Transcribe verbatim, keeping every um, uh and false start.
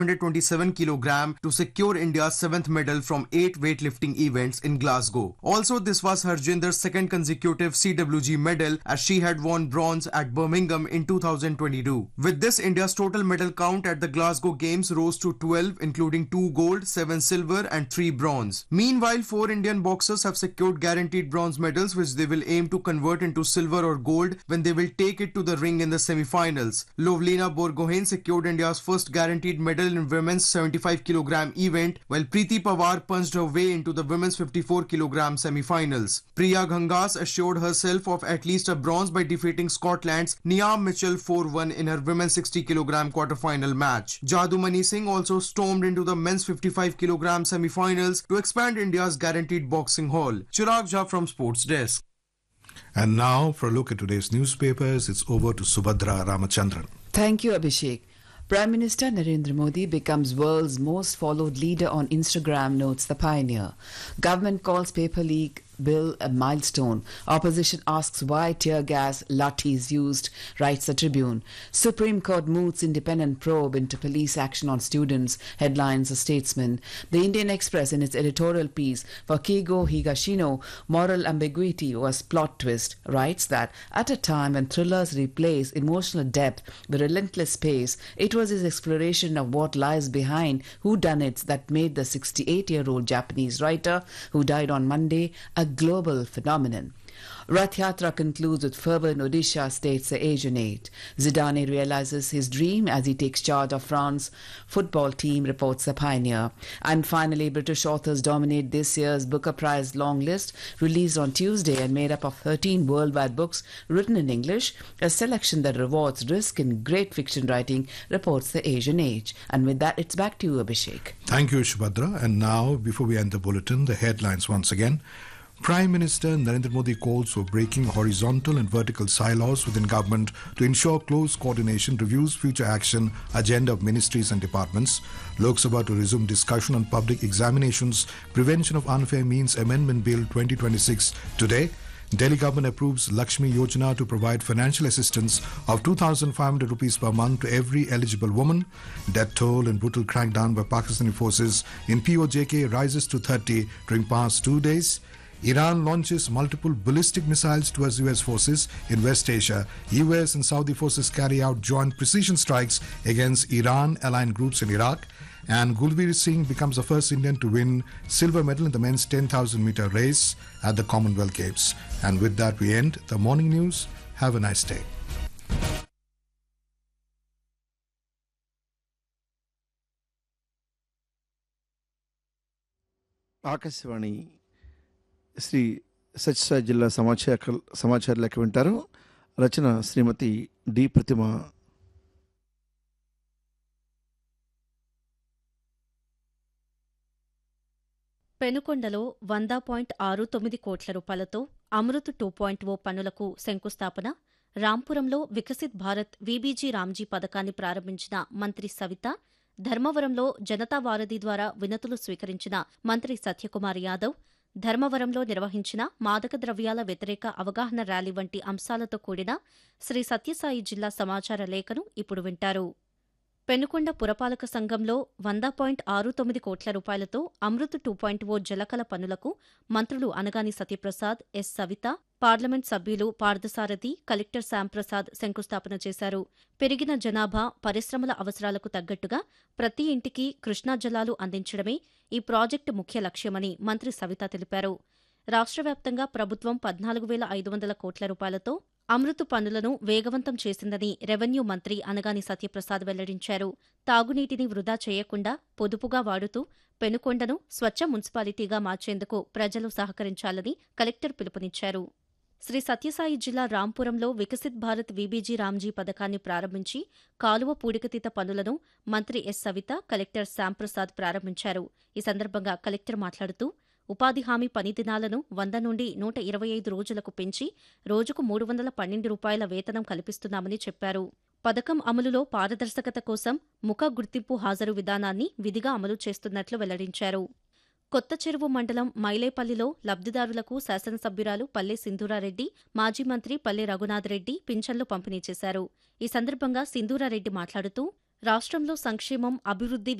one hundred twenty-seven kilograms to secure India's seventh medal from eight weightlifting events in Glasgow. Also, this was Harjinder's second consecutive C W G medal as she had won bronze at Birmingham in two thousand twenty-two. With this, India's total medal count at the Glasgow Games rose to twelve, including two gold, seven silver and three bronze. Meanwhile, four Indian boxers have secured guaranteed bronze medals which they will aim to convert into silver or gold when they will take it to the ring in the semi-finals. Lovlina Borgohain secured India's first guaranteed medal in women's seventy-five kilogram event, while Preeti Pawar punched her way into the women's fifty-four kilogram semi-finals. Priya Gangas assured herself of at least a bronze by defeating Scotland's Niamh Mitchell four one in her women's sixty kilogram quarter-final match. Jadumani Singh also stormed into the men's fifty-five kilogram semi-finals to expand India's guaranteed boxing haul. Chirag Jha from Sports Desk. And now, for a look at today's newspapers, it's over to Subhadra Ramachandran. Thank you, Abhishek. Prime Minister Narendra Modi becomes world's most followed leader on Instagram, notes the Pioneer. Government calls paper leak bill a milestone. Opposition asks why tear gas lathis used, writes the Tribune. Supreme Court moots independent probe into police action on students, headlines a Statesman. The Indian Express, in its editorial piece for Kigo Higashino, Moral Ambiguity was plot twist, writes that at a time when thrillers replace emotional depth with relentless pace, it was his exploration of what lies behind whodunits that made the sixty-eight-year-old Japanese writer, who died on Monday, a global phenomenon. Rath Yatra concludes with fervour in Odisha, states the Asian Aid. Zidane realises his dream as he takes charge of France's football team, reports the Pioneer. And finally, British authors dominate this year's Booker Prize long list, released on Tuesday and made up of thirteen worldwide books written in English, a selection that rewards risk in great fiction writing, reports the Asian Age. And with that, it's back to you, Abhishek. Thank you, Subhadra. And now, before we end the bulletin, the headlines once again. Prime Minister Narendra Modi calls for breaking horizontal and vertical silos within government to ensure close coordination, reviews future action agenda of ministries and departments. Lok Sabha to resume discussion on public examinations, Prevention of Unfair Means Amendment Bill twenty twenty-six today. Delhi government approves Lakshmi Yojana to provide financial assistance of two thousand five hundred rupees per month to every eligible woman. Death toll and brutal crackdown by Pakistani forces in P O J K rises to thirty during past two days. Iran launches multiple ballistic missiles towards U S forces in West Asia. U S and Saudi forces carry out joint precision strikes against Iran-aligned groups in Iraq. And Gulveer Singh becomes the first Indian to win silver medal in the men's ten thousand meter race at the Commonwealth Games. And with that, we end the morning news. Have a nice day. Akashvani Shri Sathya Sai జిల్లా సమాచార సమాచార లెక్క వింటారు. రచన శ్రీమతి D ప్రతిమ. పెనుకొండలో వంద point ఆరు తొమ్మిది కోట్ల రూపాయలతో అమృత్ టూ పాయింట్ ఓ పనులకు శంకుస్థాపన. రాంపురంలో వికసిత్ భారత్ వీబీజీ రామ్జీ పథకాన్ని ప్రారంభించిన మంత్రి సవిత. ధర్మవరంలో జనతా వారధి ద్వారా వినతులు స్వీకరించిన మంత్రి సత్యకుమార్ యాదవ్. ధర్మవరంలో నిర్వహించిన మాదక ద్రవ్యాల వ్యతిరేక అవగాహన ర్యాలీ వంటి అంశాలతో కూడిన శ్రీ సత్యసాయి జిల్లా సమాచార లేఖను ఇప్పుడు వింటారు. పెనుకొండ పురపాలక సంఘంలో వంద పాయింట్ ఆరు తొమ్మిది కోట్ల రూపాయలతో అమృత్ టూ పాయింట్ ఓ జలకల పనులకు మంత్రులు అనగాని సత్యప్రసాద్, ఎస్ సవిత, పార్లమెంట్ సభ్యులు పార్థసారథి, కలెక్టర్ శ్యాంప్రసాద్ శంకుస్థాపన చేశారు. పెరిగిన జనాభా, పరిశ్రమల అవసరాలకు తగ్గట్టుగా ప్రతి ఇంటికి కృష్ణా జలాలు అందించడమే ఈ ప్రాజెక్టు ముఖ్య లక్ష్యమని మంత్రి సవిత తెలిపారు. రాష్ట్ర వ్యాప్తంగా ప్రభుత్వం పద్నాలుగు వేల ఐదు వందల కోట్ల రూపాయలతో అమృత్ పనులను వేగవంతం చేసిందని రెవెన్యూ మంత్రి అనగాని సత్యప్రసాద్ వెల్లడించారు. తాగునీటిని వృధా చేయకుండా పొదుపుగా వాడుతూ పెనుకొండను స్వచ్ఛ మున్సిపాలిటీగా మార్చేందుకు ప్రజలు సహకరించాలని కలెక్టర్ పిలుపునిచ్చారు. శ్రీ సత్యసాయి జిల్లా రాంపురంలో వికసిత్ భారత్ వీబీజీ రామ్జీ పథకాన్ని ప్రారంభించి కాలువ పూడికతీత పనులను మంత్రి ఎస్ సవిత, కలెక్టర్ శ్యాంప్రసాద్ ప్రారంభించారు. ఈ సందర్భంగా కలెక్టర్ మాట్లాడుతూ ఉపాధి హామీ పని దినాలను వంద నుండి నూట ఇరవై ఐదు రోజులకు పెంచి రోజుకు మూడు వందల పన్నెండు రూపాయల వేతనం కల్పిస్తున్నామని చెప్పారు. పథకం అమలులో పారదర్శకత కోసం ముఖ గుర్తింపు హాజరు విధానాన్ని విధిగా అమలు చేస్తున్నట్లు వెల్లడించారు. కొత్త చెరువు మండలం మైలేపల్లిలో లబ్దిదారులకు శాసనసభ్యురాలు పల్లె సింధూరారెడ్డి, మాజీ మంత్రి పల్లె రఘునాథ్ రెడ్డి పింఛన్లు పంపిణీ చేశారు. ఈ సందర్భంగా సింధూరారెడ్డి మాట్లాడుతూ రాష్ట్రంలో సంక్షేమం, అభివృద్ధి